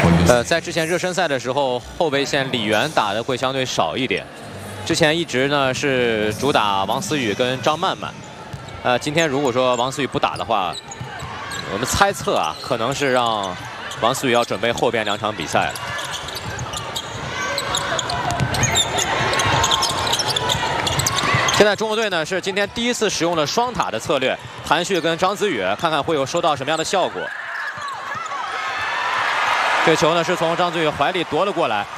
在之前热身赛的时候，后备线李源打的会相对少一点。之前一直呢是主打王思雨跟张曼曼。今天如果说王思雨不打的话，我们猜测啊，可能是让王思雨要准备后边2场比赛了。现在中国队呢是今天第一次使用了双塔的策略，韩旭跟张子宇，看看会有收到什么样的效果。这球呢是从张子宇怀里夺了过来。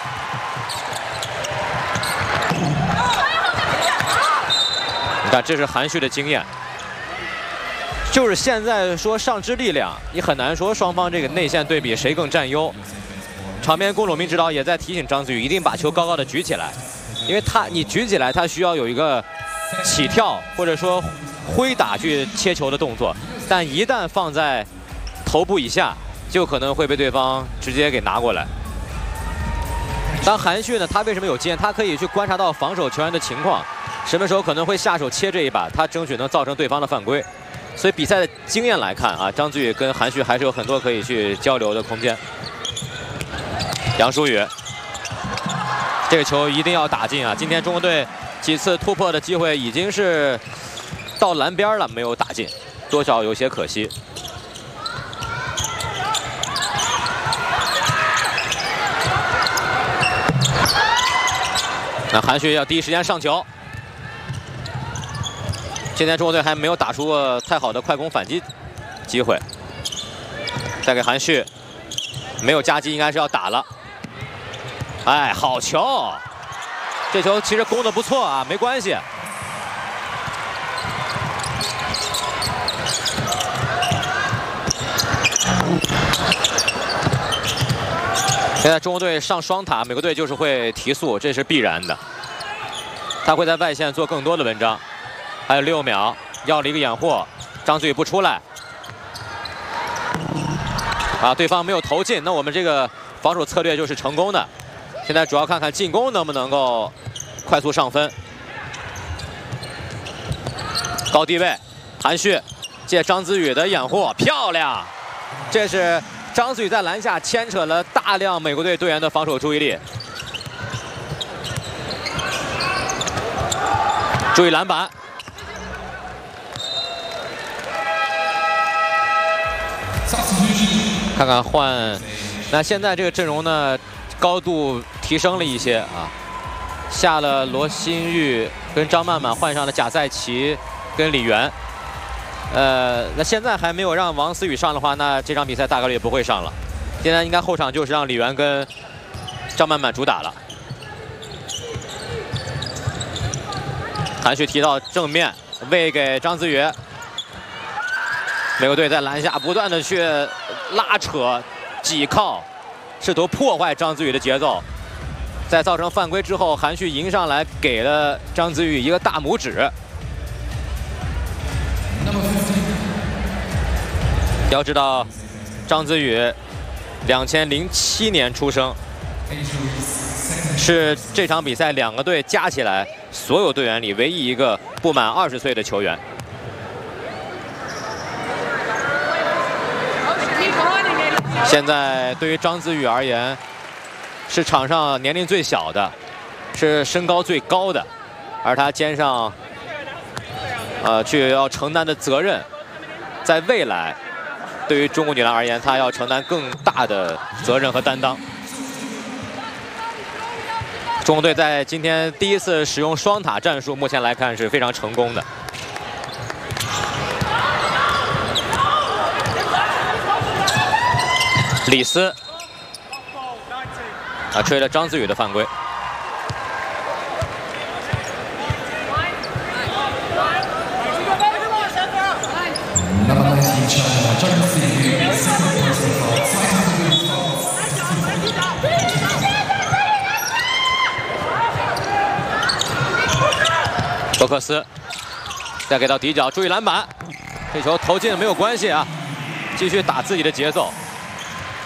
你看，这是韩旭的经验。就是现在说上肢力量，你很难说双方这个内线对比谁更占优。场边龚鲁明指导也在提醒张子宇，一定把球高高的举起来，因为你举起来，他需要有一个起跳或者说挥打去切球的动作，但一旦放在头部以下，就可能会被对方直接给拿过来。当韩旭呢，他为什么有经验？他可以去观察到防守球员的情况，什么时候可能会下手切这一把，他争取能造成对方的犯规。所以比赛的经验来看啊，张子宇跟韩旭还是有很多可以去交流的空间。杨舒宇，这个球一定要打进啊！今天中国队几次突破的机会已经是到篮边了，没有打进，多少有些可惜。那韩旭要第一时间上球。今天中国队还没有打出过太好的快攻反击机会。再给韩旭，没有夹击，应该是要打了。哎，好球！这球其实攻得不错啊，没关系。现在中国队上双塔，美国队就是会提速，这是必然的。他会在外线做更多的文章。还有6秒，要了一个掩护，张子宇不出来。啊，对方没有投进，那我们这个防守策略就是成功的。现在主要看看进攻能不能够快速上分。高低位，韩旭借张子宇的掩护，漂亮！这是张子宇在篮下牵扯了大量美国队队员的防守注意力。注意篮板。看看换，那现在这个阵容呢，高度提升了一些啊，下了罗新玉跟张曼曼，换上了贾赛琪跟李源。那现在还没有让王思雨上的话，那这场比赛大概率也不会上了。现在应该后场就是让李源跟张曼曼主打了。韩旭提到正面，喂给张子宇。美国队在篮下不断的去拉扯、挤靠，试图破坏张子宇的节奏。在造成犯规之后，韩旭迎上来给了张子宇一个大拇指。要知道，张子宇2007年出生，是这场比赛2个队加起来所有队员里唯一一个不满20岁的球员。现在对于张子宇而言，是场上年龄最小的，是身高最高的，而他肩上去要承担的责任，在未来对于中国女篮而言，她要承担更大的责任和担当。中国队在今天第一次使用双塔战术，目前来看是非常成功的。李斯吹了张子宇的犯规。博克斯再给到底角，注意篮板，这球投进没有关系啊，继续打自己的节奏。